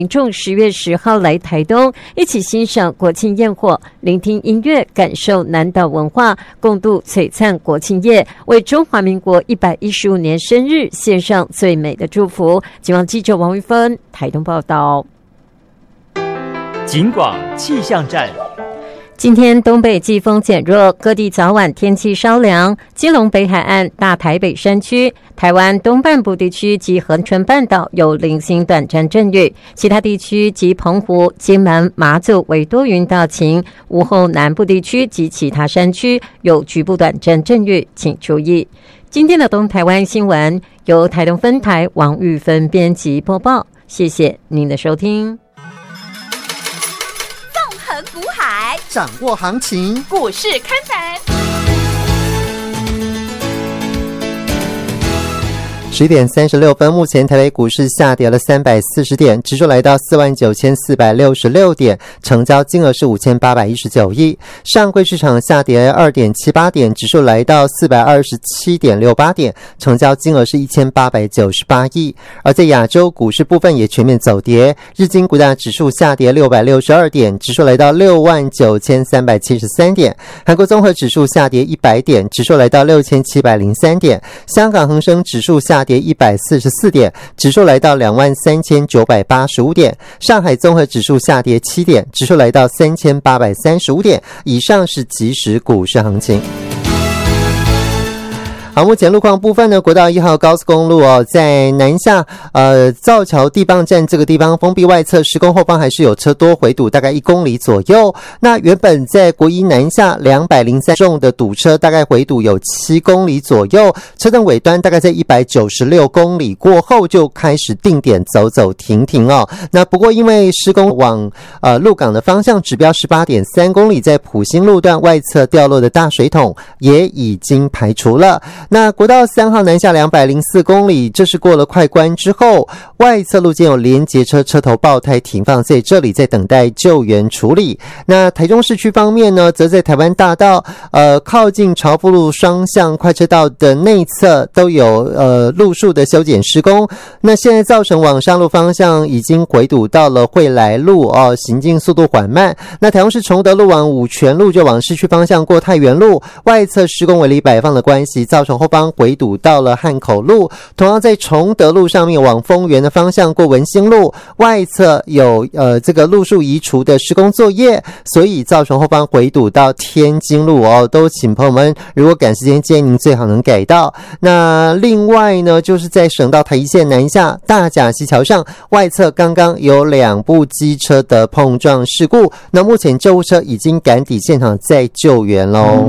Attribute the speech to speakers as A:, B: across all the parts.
A: 民众10月10号来台东，一起欣赏国庆焰火，聆听音乐，感受南岛文化，共度璀璨国庆夜，为中华民国115年生日献上最美的祝福。警方记者王玉芬台东报道。
B: 警广气象站。
A: 今天东北季风减弱，各地早晚天气稍凉。基隆北海岸、大台北山区、台湾东半部地区及恒春半岛有零星短暂阵雨，其他地区及澎湖、金门、马祖为多云到晴。午后南部地区及其他山区有局部短暂阵雨，请注意。今天的东台湾新闻由台东分台王玉芬编辑播报，谢谢您的收听。
C: 股海
D: 掌握行情，
C: 股市看盘。
D: 11点36分，目前台北股市下跌了340点，指数来到49466点，成交金额是5819亿。上柜市场下跌2.78点，指数来到427.68点，成交金额是1898亿。而在亚洲股市部分也全面走跌，日经股价指数下跌662点，指数来到69373点。韩国综合指数下跌100点，指数来到6703点。香港恒生指数下跌144点，指数来到23985点。上海综合指数下跌7点，指数来到3835点。以上是即时股市行情。好，目前路况部分呢，国道1号高速公路在南下造桥地磅站这个地方封闭外侧施工后方还是有车多回堵，大概1公里左右。那原本在国一南下203重的堵车，大概回堵有7公里左右，车灯尾端大概在196公里过后就开始定点走走停停哦。那不过因为施工往鹿港的方向指标 18.3 公里，在埔心路段外侧掉落的大水桶也已经排除了。那国道3号南下204公里，这是过了快关之后，外侧路肩有连结车车头爆胎停放，所以这里在等待救援处理。那台中市区方面呢，则在台湾大道靠近朝福路双向快车道的内侧都有路树的修剪施工。那现在造成往上路方向已经回堵到了惠来路行进速度缓慢。那台中市崇德路往五权路就往市区方向过太原路，外侧施工围篱摆放的关系，造成后方回堵到了汉口路。同样在崇德路上面往丰原的方向过文兴路，外侧有这个路树移除的施工作业，所以造成后方回堵到天津路都请朋友们如果赶时间，建议您最好能改道。那另外呢，就是在省道台一线南下大甲溪桥上，外侧刚刚有2部机车的碰撞事故，那目前救护车已经赶抵现场在救援咯。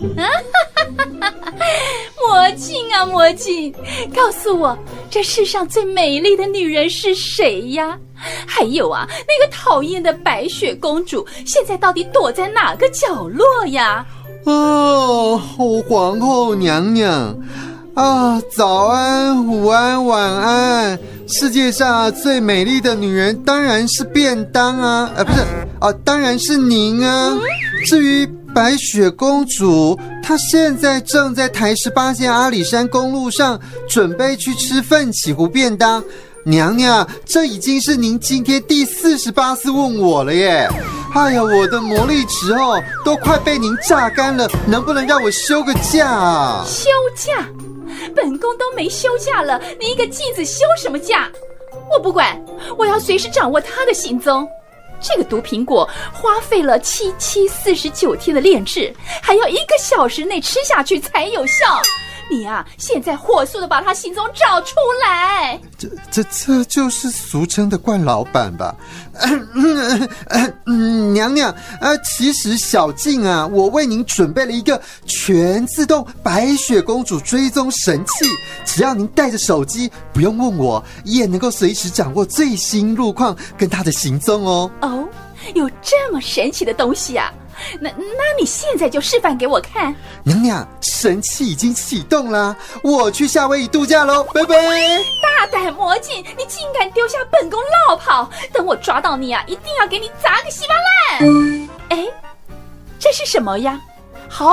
C: 魔镜啊魔镜，告诉我这世上最美丽的女人是谁呀？还有啊，那个讨厌的白雪公主现在到底躲在哪个角落呀？
E: 皇后娘娘啊，早安、午安、晚安。世界上最美丽的女人当然是便当啊，不是当然是您啊。至于白雪公主，她现在正在台18线阿里山公路上准备去吃奋起湖便当。娘娘，这已经是您今天第48次问我了耶。哎呀，我的魔力值都快被您榨干了，能不能让我休个假啊？
C: 休假？本宫都没休假了，你一个继子休什么假？我不管，我要随时掌握他的行踪。这个毒苹果花费了7749天的炼制，还要1个小时内吃下去才有效。你啊，现在火速的把他行踪找出来。
E: 这就是俗称的惯老板吧？娘娘，其实小静啊，我为您准备了一个全自动白雪公主追踪神器，只要您带着手机，不用问我，也能够随时掌握最新路况跟她的行踪哦。
C: 哦，有这么神奇的东西啊？那你现在就示范给我看。
E: 娘娘，神器已经启动了，我去夏威夷度假咯，拜拜。
C: 大胆魔镜，你竟敢丢下本宫落跑，等我抓到你啊，一定要给你砸个稀巴烂。哎，这是什么呀？